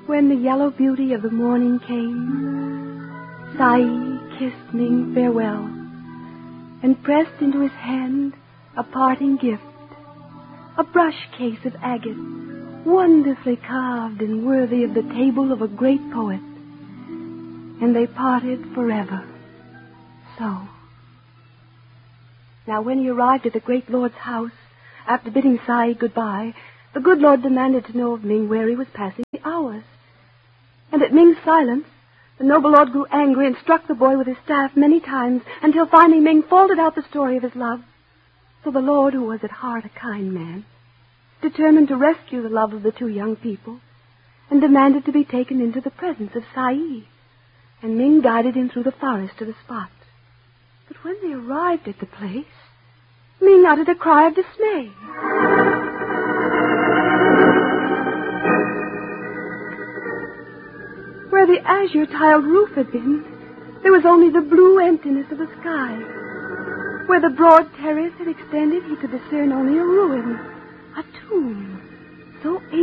When the yellow beauty of the morning came, Sai kissed Ming farewell and pressed into his hand a parting gift, a brush case of agate, wonderfully carved and worthy of the table of a great poet. And they parted forever. So. Now, when he arrived at the great lord's house, after bidding Sai goodbye, the good lord demanded to know of Ming where he was passing the hours. And at Ming's silence, the noble lord grew angry and struck the boy with his staff many times, until finally Ming faltered out the story of his love. So the lord, who was at heart a kind man, determined to rescue the love of the two young people, and demanded to be taken into the presence of Sai. And Ming guided him through the forest to the spot. But when they arrived at the place, Ming uttered a cry of dismay. Where the azure-tiled roof had been, there was only the blue emptiness of the sky. Where the broad terrace had extended, he could discern only a ruin, a tomb, so